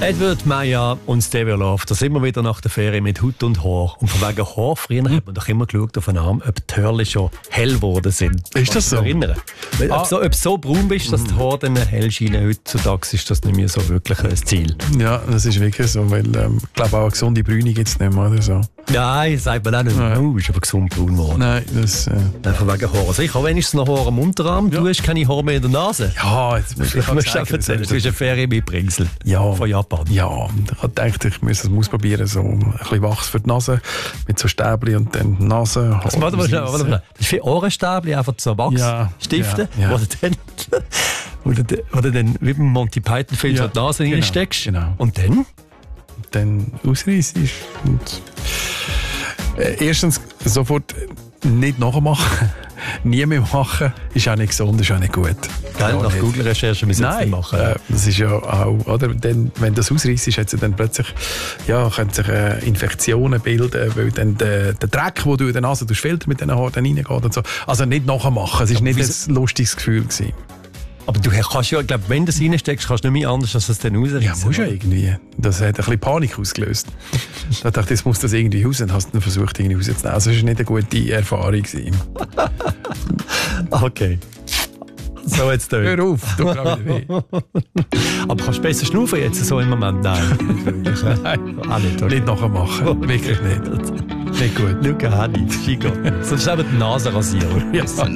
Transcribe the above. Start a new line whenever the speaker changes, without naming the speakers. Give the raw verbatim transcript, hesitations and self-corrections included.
Edward Meyer und Stevie Love, da sind wir wieder nach der Ferien mit Hut und Haar. Und von wegen Haar, früher hat man doch immer geschaut auf den Arm, ob die Hörli schon hell geworden sind.
Ist das so?
Erinnern.
Ah.
Ob, so, ob so braun bist, dass die Haare dann hell scheinen, heutzutage ist das nicht mehr so wirklich ein Ziel.
Ja, das ist wirklich so, weil ähm, ich glaube auch eine gesunde Brüne gibt es nicht mehr oder so.
Nein, sagt man auch nicht.
Nein.
Oh, ist aber gesund braun geworden.
Nein, das... Äh,
Nein, von wegen Haare. Also ich habe wenigstens noch Haare am Unterarm,
Ja.
du hast keine Haare mehr in der Nase.
ja, jetzt muss
Ich muss
sagen,
dir erzählen,
das-
du hast eine Ferien mitbringsel
Ja.
von Japan.
Ja, und ich habe gedacht, ich muss das mal ausprobieren, so ein bisschen Wachs für die Nase, mit so Stäbchen und dann die Nase.
Also, warte mal, warte mal, warte mal. Das ist wie Ohrenstäbchen, einfach so Wachsstifte,
Ja, ja, ja.
wo du dann, wo du, dann- wo du dann wie beim Monty Python-Film
Ja,
so die Nase
genau,
reinsteckst.
genau.
Und dann?
Dann ausreißen ist. Und äh, erstens sofort nicht nachmachen, nie mehr machen, ist auch nicht gesund, ist auch nicht gut.
Geil,
Ja,
nach
nicht.
Google-Recherche müssen wir es
Nein,
nicht machen.
äh, das ist ja auch, oder? Dann, wenn das ausreißt, hat sie dann plötzlich, ja, können sich äh, Infektionen bilden, weil dann der, der Dreck, den du in der Nase filtern mit den Haaren dann reingeht und so. Also nicht nachmachen, es war nicht
wieso-
ein lustiges Gefühl gewesen.
Aber du kannst ja, ich glaube, wenn du es reinsteckst, kannst du nicht mehr anders, als es dann rausreißen.
Ja, muss ja irgendwie. Das hat ein bisschen Panik ausgelöst. Da dachte ich, jetzt muss das irgendwie raus und hast dann versucht, irgendwie rauszunehmen. Also es war nicht eine gute Erfahrung gewesen.
Okay. So jetzt durch.
Hör auf, du gerade weh.
Aber kannst du besser schnaufen jetzt so im Moment? Nein, nicht wirklich.
Nein,
Auch nicht, okay.
nicht nachher machen. Wirklich nicht. Nicht gut.
Luca Hanni, Chico. Sonst eben die Nase rasieren.
Ja.